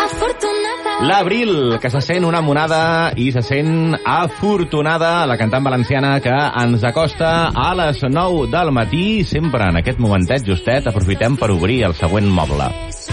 L'Abril, que se sent una monada i se sent afortunada, la cantant valenciana que ens acosta a les 9 del matí. Sempre en aquest momentet justet aprofitem per obrir el següent moble.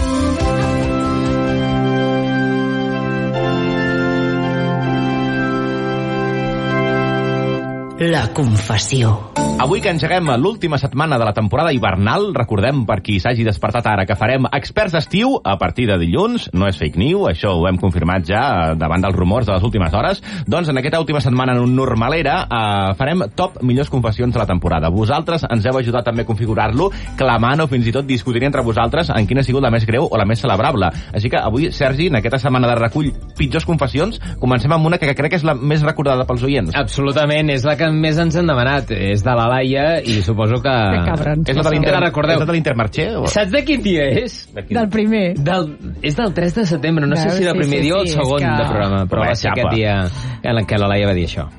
La confessió. Avui que engeguem l'última setmana de la temporada hivernal, recordem per qui s'hagi despertat ara que farem experts d'estiu a partir de dilluns. No és fake news, això ho hem confirmat ja davant dels rumors de les últimes hores. Doncs en aquesta última setmana en un normalera farem top millors confessions de la temporada. Vosaltres ens heu ajudat també a configurar-lo, clamant o fins i tot discutint entre vosaltres en quina ha sigut la més greu o la més celebrable. Així que avui, Sergi, en aquesta setmana de recull pitjors confessions, comencem amb una que crec que és la més recordada pels oients. Absolutament, és la que més ens han demanat. És de la Laia i suposo que... És la de l'Intermarché? Saps de quin dia és? Del primer. És del 3 de setembre, no sé si del primer dia o el segon de programa, però va ser aquest dia en què la Laia va dir això.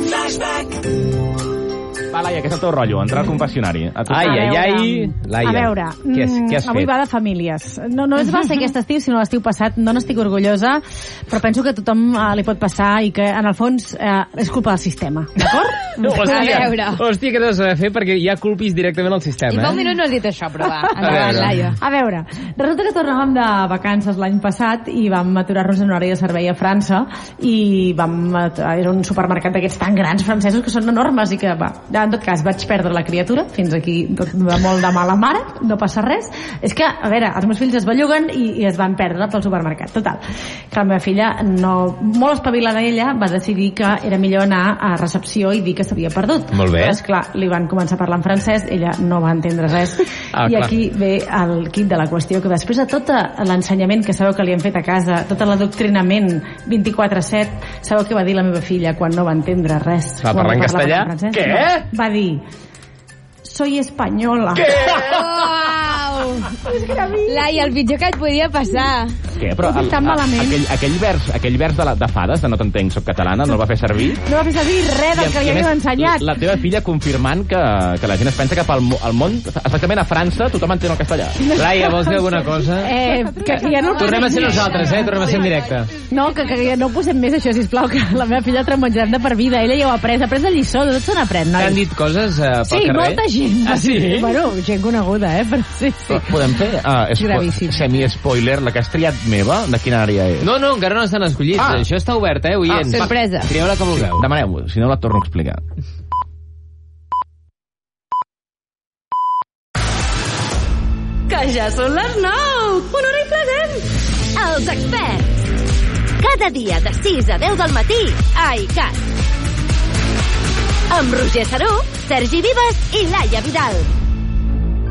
Va, Laia, què és el teu rotllo? Entrar al confessionari. Laia. A veure, què has fet? avui va de famílies. No es va ser aquest estiu, sinó l'estiu passat. No n'estic orgullosa, però penso que a tothom li pot passar i que, en el fons, és culpa del sistema. D'acord? Hòstia, què t'has de fer? Perquè ja culpis directament el sistema. I fa un minut no has dit això, però va. Laia. A veure, resulta que tornàvem de vacances l'any passat i vam aturar-nos en horari de servei a França i era un supermercat d'aquests tan grans francesos que són enormes i que, en tot cas, vaig perdre la criatura, fins aquí tot de molt de mala mare, no passa res. És que, a veure, els meus fills es belluguen i es van perdre pel supermercat. Total, que la meva filla, molt espavilada ella, va decidir que era millor anar a recepció i dir que s'havia perdut. Molt bé. Però, esclar, li van començar a parlar en francès, ella no va entendre res. I clar. Aquí ve el quid de la qüestió, que després de tot l'ensenyament que sabeu que li han fet a casa, tot l'adoctrinament 24/7, sabeu què va dir la meva filla quan no va entendre res? Va parlar en castellà? Què? Va dir: soy española. Què? Laia, el pitjor que et podia passar. Què? Però aquell vers de fades, de no t'entenc, soc catalana, no el va fer servir? No va fer servir res del que li havíem ensenyat. La teva filla confirmant que la gent es pensa que pel món, exactament a França, tothom entén el castellà. Laia, vols dir alguna cosa? Que ja no Tornem a ser nosaltres, tornem a ser en directe. No, que ja no posem més això, sisplau, que la meva filla tremenjarem de per vida. Ella ja ho ha après la lliçó, tot se n'aprèn, noi. T'han dit coses pel carrer? Sí, molta gent. Ah, sí? Bueno, gent coneguda, però sí. Podem fer semi-spoiler, la que has triat meva, de quina àrea és? No, encara no estan escollits. Això està obert, oients. Sorpresa. Trieu-la com vulgueu. Demaneu-ho, si no la torno a explicar. Que ja són les 9! Una hora i present! Els experts! Cada dia de 6 a 10 del matí a ICAT. Amb Roger Saró, Sergi Vives i Laia Vidal.